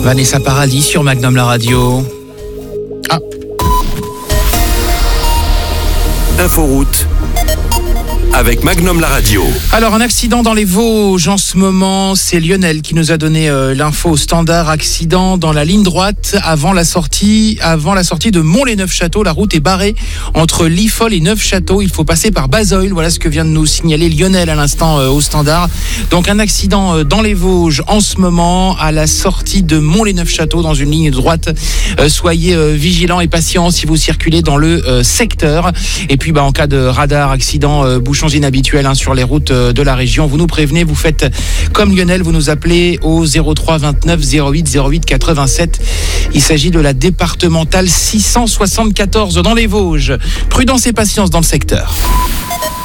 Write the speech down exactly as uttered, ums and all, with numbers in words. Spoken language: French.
Vanessa Paradis sur Magnum la radio. Ah. Inforoute avec Magnum la radio. Alors, un accident dans les Vosges en ce moment, c'est Lionel qui nous a donné euh, l'info au standard. Accident dans la ligne droite avant la sortie, avant la sortie de Mont-les-Neufs-Châteaux. La route est barrée entre Liffol et Neufchâteau. Il faut passer par Bazoil. Voilà ce que vient de nous signaler Lionel à l'instant euh, au standard. Donc, un accident euh, dans les Vosges en ce moment à la sortie de Mont-les-Neufs-Châteaux dans une ligne droite. Euh, soyez euh, vigilants et patients si vous circulez dans le euh, secteur. Et puis, bah, en cas de radar, accident, euh, bouchons inhabituels hein, sur les routes euh, de la région, vous nous prévenez, vous faites comme Lionel, vous nous appelez au zéro trois vingt-neuf zéro huit zéro huit quatre-vingt-sept. Il s'agit de la départementale six cent soixante-quatorze dans les Vosges. Prudence et patience dans le secteur.